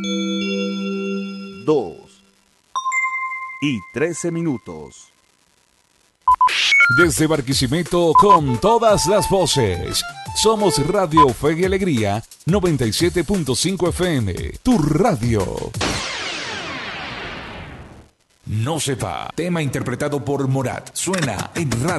2:13. Desde Barquisimeto con todas las voces. Somos Radio Fe y Alegría 97.5 FM. Tu radio. No se va. Tema interpretado por Morat. Suena en Radio.